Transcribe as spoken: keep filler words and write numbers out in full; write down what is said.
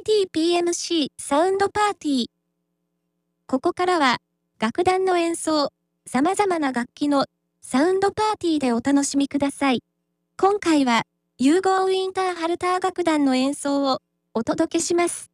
ティーピーエムシー サウンドパーティー。ここからは、楽団の演奏、様々な楽器のサウンドパーティーでお楽しみください。今回は、融合ウィンターハルター楽団の演奏をお届けします。